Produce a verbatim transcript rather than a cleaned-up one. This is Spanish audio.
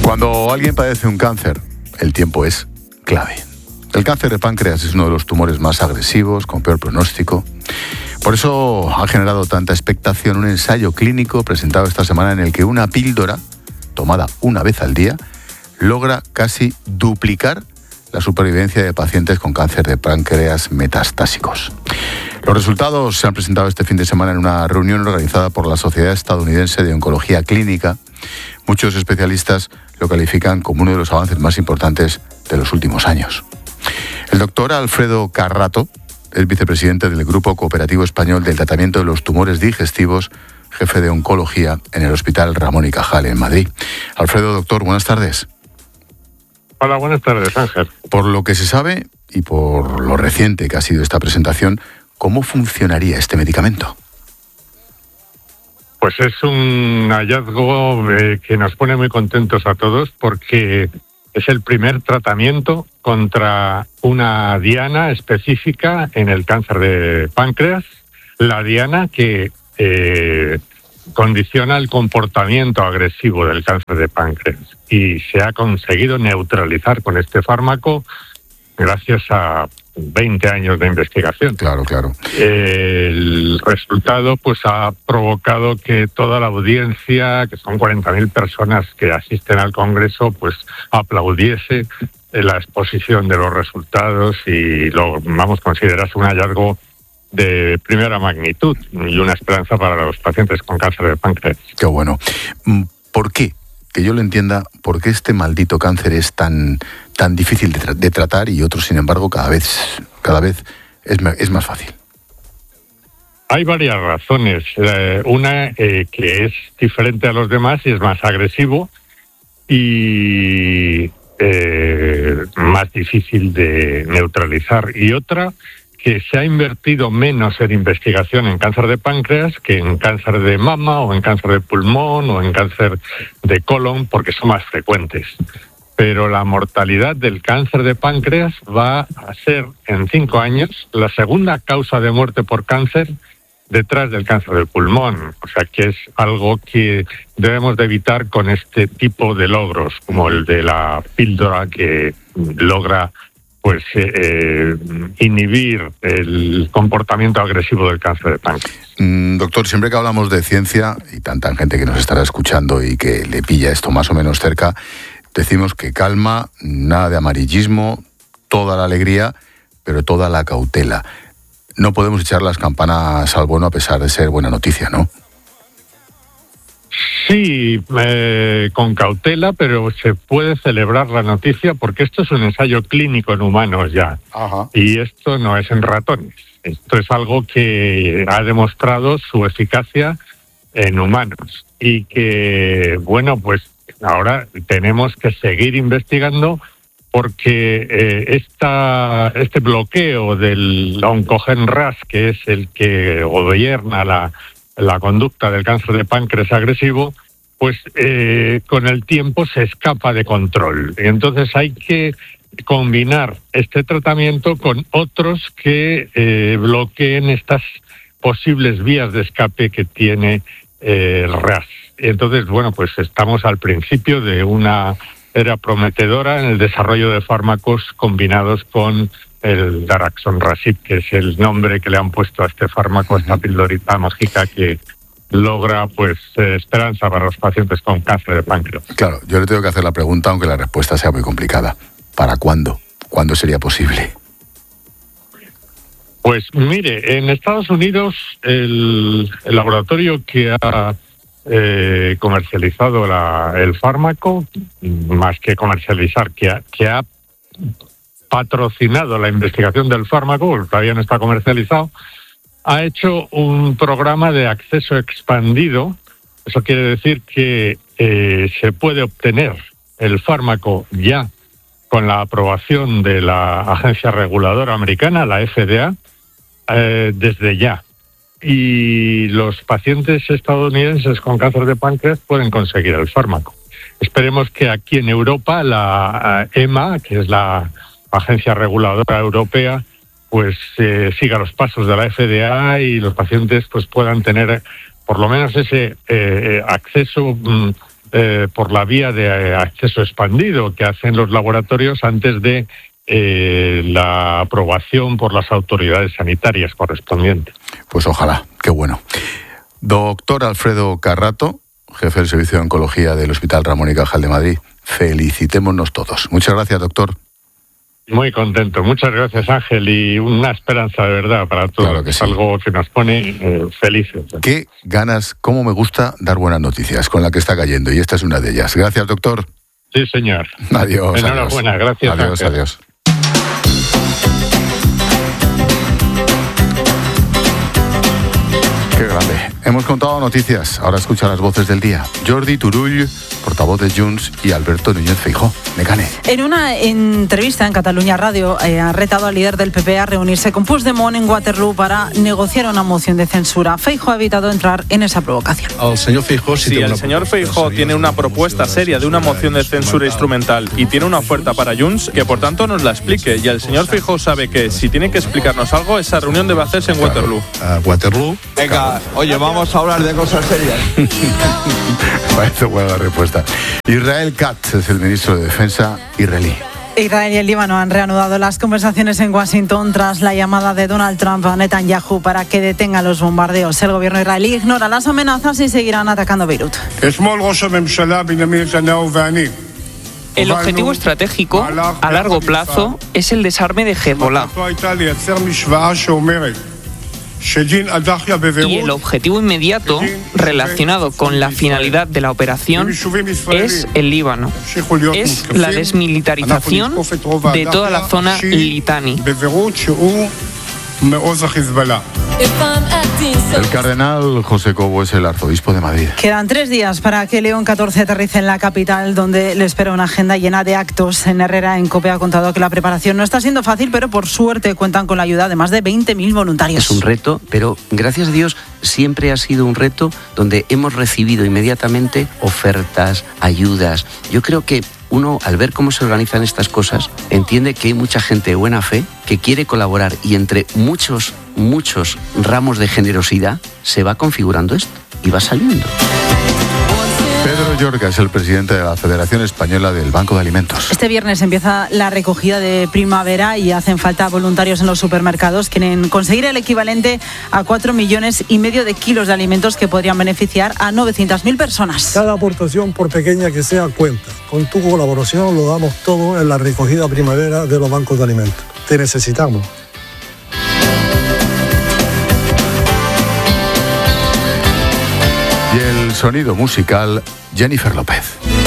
Cuando alguien padece un cáncer, el tiempo es clave. El cáncer de páncreas es uno de los tumores más agresivos, con peor pronóstico. Por eso ha generado tanta expectación un ensayo clínico presentado esta semana en el que una píldora, tomada una vez al día, logra casi duplicar la supervivencia de pacientes con cáncer de páncreas metastásicos. Los resultados se han presentado este fin de semana en una reunión organizada por la Sociedad Estadounidense de Oncología Clínica. Muchos especialistas lo califican como uno de los avances más importantes de los últimos años. El doctor Alfredo Carrato es vicepresidente del Grupo Cooperativo Español del Tratamiento de los Tumores Digestivos, jefe de oncología en el Hospital Ramón y Cajal en Madrid. Alfredo, doctor, buenas tardes. Hola, buenas tardes, Ángel. Por lo que se sabe y por lo reciente que ha sido esta presentación, ¿cómo funcionaría este medicamento? Pues es un hallazgo eh, que nos pone muy contentos a todos porque es el primer tratamiento contra una diana específica en el cáncer de páncreas, la diana que eh, condiciona el comportamiento agresivo del cáncer de páncreas. Y se ha conseguido neutralizar con este fármaco gracias a veinte años de investigación. Claro, claro. El resultado pues ha provocado que toda la audiencia, que son cuarenta mil personas que asisten al Congreso, pues aplaudiese la exposición de los resultados y lo vamos a considerar un hallazgo de primera magnitud y una esperanza para los pacientes con cáncer de páncreas. Qué bueno. ¿Por qué? Que yo lo entienda, ¿por qué este maldito cáncer es tan tan difícil de, tra- de tratar y otros, sin embargo, cada vez cada vez es, es más fácil? Hay varias razones. Eh, una eh, que es diferente a los demás y es más agresivo y eh, más difícil de neutralizar. Y otra que se ha invertido menos en investigación en cáncer de páncreas que en cáncer de mama o en cáncer de pulmón o en cáncer de colon porque son más frecuentes. Pero la mortalidad del cáncer de páncreas va a ser en cinco años la segunda causa de muerte por cáncer detrás del cáncer del pulmón. O sea que es algo que debemos de evitar con este tipo de logros, como el de la píldora que logra pues eh, inhibir el comportamiento agresivo del cáncer de páncreas. Mm, doctor, siempre que hablamos de ciencia, y tanta gente que nos estará escuchando y que le pilla esto más o menos cerca, decimos que calma, nada de amarillismo, toda la alegría, pero toda la cautela. No podemos echar las campanas al vuelo a pesar de ser buena noticia, ¿no? Sí, eh, con cautela, pero se puede celebrar la noticia porque esto es un ensayo clínico en humanos ya. Ajá. Y esto no es en ratones. Esto es algo que ha demostrado su eficacia en humanos y que, bueno, pues ahora tenemos que seguir investigando porque eh, esta, este bloqueo del oncogen R A S, que es el que gobierna la, la conducta del cáncer de páncreas agresivo, pues eh, con el tiempo se escapa de control. Y entonces hay que combinar este tratamiento con otros que eh, bloqueen estas posibles vías de escape que tiene eh, el R A S. Entonces, bueno, pues estamos al principio de una era prometedora en el desarrollo de fármacos combinados con el daraxonrasib, que es el nombre que le han puesto a este fármaco, esta pildorita mágica que logra pues eh, esperanza para los pacientes con cáncer de páncreas. Claro, yo le tengo que hacer la pregunta, aunque la respuesta sea muy complicada. ¿Para cuándo? ¿Cuándo sería posible? Pues mire, en Estados Unidos el, el laboratorio que ha eh, comercializado la, el fármaco, más que comercializar, que ha, que ha patrocinado la investigación del fármaco, porque todavía no está comercializado, ha hecho un programa de acceso expandido. Eso quiere decir que eh, se puede obtener el fármaco ya con la aprobación de la agencia reguladora americana, la F D A, eh, desde ya. Y los pacientes estadounidenses con cáncer de páncreas pueden conseguir el fármaco. Esperemos que aquí en Europa la E M A, que es la agencia reguladora europea, pues eh, siga los pasos de la F D A y los pacientes pues puedan tener por lo menos ese eh, acceso mm, eh, por la vía de eh, acceso expandido que hacen los laboratorios antes de eh, la aprobación por las autoridades sanitarias correspondientes. Pues ojalá, qué bueno. Doctor Alfredo Carrato, jefe del Servicio de Oncología del Hospital Ramón y Cajal de Madrid, felicitémonos todos. Muchas gracias, doctor. Muy contento. Muchas gracias, Ángel, y una esperanza de verdad para todos. Claro que sí. Algo que nos pone eh, felices. Qué ganas, cómo me gusta dar buenas noticias con la que está cayendo, y esta es una de ellas. Gracias, doctor. Sí, señor. Adiós. Enhorabuena, adiós. gracias. Adiós, Ángel. adiós. Qué grande. Hemos contado noticias. Ahora escucha las voces del día. Jordi Turull, portavoz de Junts, y Alberto Núñez Feijóo. Mecane. En una entrevista en Cataluña Radio eh, ha retado al líder del P P a reunirse con Puigdemont en Waterloo para negociar una moción de censura. Feijóo ha evitado entrar en esa provocación. El señor Feijóo, si sí, el señor Feijóo tiene una propuesta seria de una moción de censura instrumental y tiene una oferta para Junts, que por tanto nos la explique. Y el señor Feijóo sabe que si tiene que explicarnos algo, esa reunión debe hacerse en Waterloo. Uh, Waterloo. Venga, oye, vamos a hablar de cosas serias. Parece buena la respuesta. Israel Katz es el ministro de Defensa israelí. Israel y el Líbano han reanudado las conversaciones en Washington tras la llamada de Donald Trump a Netanyahu para que detenga los bombardeos. El gobierno israelí ignora las amenazas y seguirán atacando Beirut. El objetivo estratégico a largo plazo es el desarme de Hezbollah. Y el objetivo inmediato, relacionado con la finalidad de la operación, es el Líbano. Es la desmilitarización de toda la zona Litani. El cardenal José Cobo es el arzobispo de Madrid. Quedan tres días para que León catorce aterrice en la capital, donde le espera una agenda llena de actos. En Herrera, en COPE, ha contado que la preparación no está siendo fácil, pero por suerte cuentan con la ayuda de más de veinte mil voluntarios. Es un reto, pero gracias a Dios siempre ha sido un reto donde hemos recibido inmediatamente ofertas, ayudas. Yo creo que uno, al ver cómo se organizan estas cosas, entiende que hay mucha gente de buena fe que quiere colaborar, y entre muchos, muchos ramos de generosidad se va configurando esto y va saliendo. Pedro Llorca es el presidente de la Federación Española del Banco de Alimentos. Este viernes empieza la recogida de primavera y hacen falta voluntarios en los supermercados. Quieren conseguir el equivalente a cuatro millones y medio de kilos de alimentos que podrían beneficiar a novecientas mil personas. Cada aportación, por pequeña que sea, cuenta. Con tu colaboración lo damos todo en la recogida primavera de los bancos de alimentos. Te necesitamos. Y el sonido musical, Jennifer López.